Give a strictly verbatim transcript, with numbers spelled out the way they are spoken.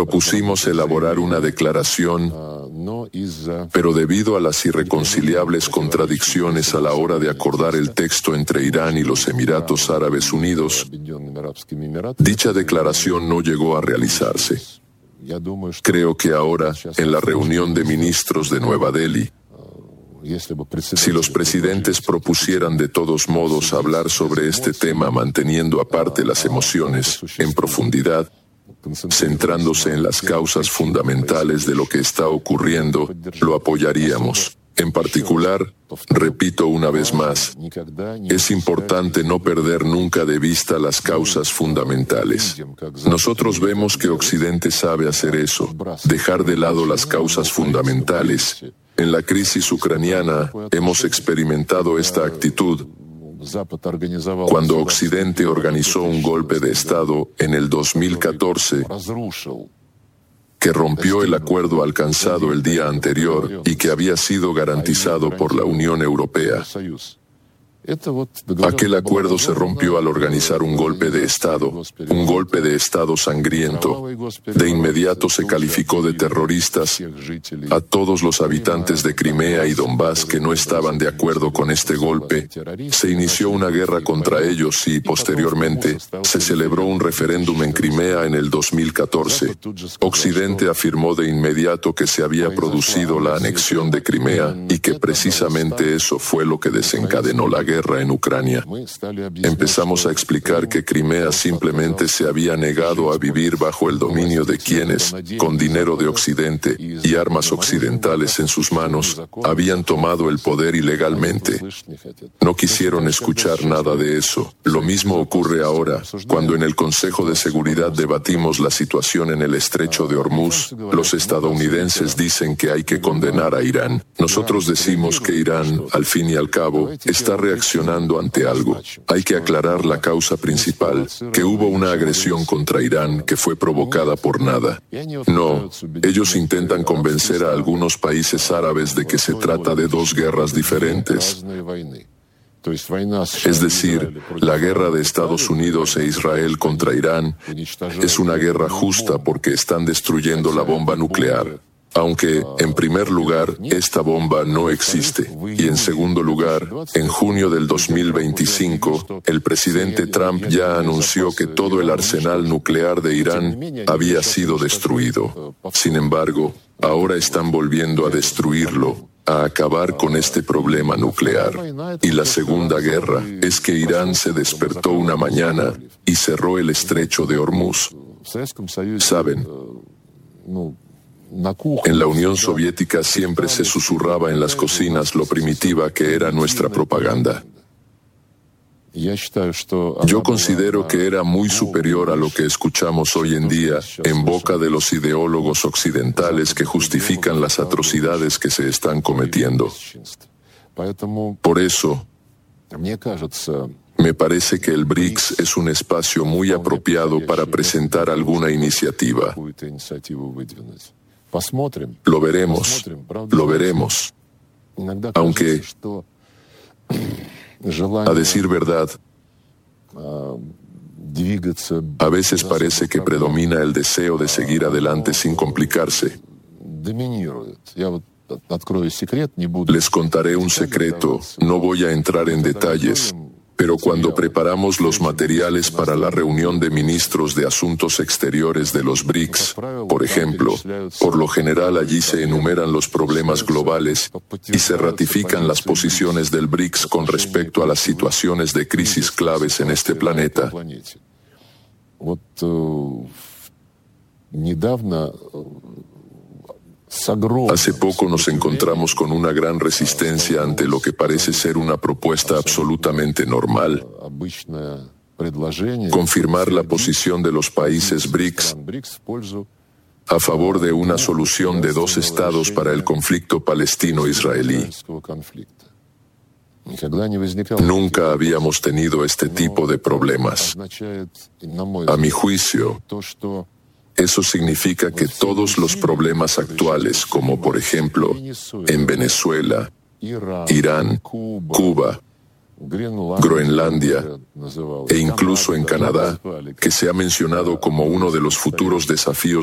Propusimos elaborar una declaración, pero debido a las irreconciliables contradicciones a la hora de acordar el texto entre Irán y los Emiratos Árabes Unidos, dicha declaración no llegó a realizarse. Creo que ahora, en la reunión de ministros de Nueva Delhi, si los presidentes propusieran de todos modos hablar sobre este tema manteniendo aparte las emociones, en profundidad, centrándose en las causas fundamentales de lo que está ocurriendo, lo apoyaríamos. En particular, repito una vez más, es importante no perder nunca de vista las causas fundamentales. Nosotros vemos que Occidente sabe hacer eso, dejar de lado las causas fundamentales. En la crisis ucraniana hemos experimentado esta actitud cuando Occidente organizó un golpe de Estado en el dos mil catorce que rompió el acuerdo alcanzado el día anterior y que había sido garantizado por la Unión Europea. Aquel acuerdo se rompió al organizar un golpe de Estado, un golpe de Estado sangriento. De inmediato se calificó de terroristas a todos los habitantes de Crimea y Donbass que no estaban de acuerdo con este golpe. Se inició una guerra contra ellos y, posteriormente, se celebró un referéndum en Crimea en el dos mil catorce. Occidente afirmó de inmediato que se había producido la anexión de Crimea y que precisamente eso fue lo que desencadenó la guerra. guerra en Ucrania. Empezamos a explicar que Crimea simplemente se había negado a vivir bajo el dominio de quienes, con dinero de Occidente y armas occidentales en sus manos, habían tomado el poder ilegalmente. No quisieron escuchar nada de eso. Lo mismo ocurre ahora, cuando en el Consejo de Seguridad debatimos la situación en el Estrecho de Hormuz. Los estadounidenses dicen que hay que condenar a Irán. Nosotros decimos que Irán, al fin y al cabo, está reaccionando ante algo. Hay que aclarar la causa principal, que hubo una agresión contra Irán que fue provocada por nada. No, ellos intentan convencer a algunos países árabes de que se trata de dos guerras diferentes. Es decir, la guerra de Estados Unidos e Israel contra Irán es una guerra justa porque están destruyendo la bomba nuclear. Aunque, en primer lugar, esta bomba no existe. Y en segundo lugar, en junio del dos mil veinticinco, el presidente Trump ya anunció que todo el arsenal nuclear de Irán había sido destruido. Sin embargo, ahora están volviendo a destruirlo, a acabar con este problema nuclear. Y la segunda guerra es que Irán se despertó una mañana y cerró el Estrecho de Hormuz. ¿Saben? En la Unión Soviética siempre se susurraba en las cocinas lo primitiva que era nuestra propaganda. Yo considero que era muy superior a lo que escuchamos hoy en día en boca de los ideólogos occidentales que justifican las atrocidades que se están cometiendo. Por eso, me parece que el BRICS es un espacio muy apropiado para presentar alguna iniciativa. Lo veremos, lo veremos. Aunque, a decir verdad, a veces parece que predomina el deseo de seguir adelante sin complicarse. Les contaré un secreto, no voy a entrar en detalles. Pero cuando preparamos los materiales para la reunión de ministros de Asuntos Exteriores de los BRICS, por ejemplo, por lo general allí se enumeran los problemas globales y se ratifican las posiciones del BRICS con respecto a las situaciones de crisis claves en este planeta. Hace poco nos encontramos con una gran resistencia ante lo que parece ser una propuesta absolutamente normal. Confirmar la posición de los países BRICS a favor de una solución de dos estados para el conflicto palestino-israelí. Nunca habíamos tenido este tipo de problemas. A mi juicio, eso significa que todos los problemas actuales, como por ejemplo en Venezuela, Irán, Cuba, Groenlandia e incluso en Canadá, que se ha mencionado como uno de los futuros desafíos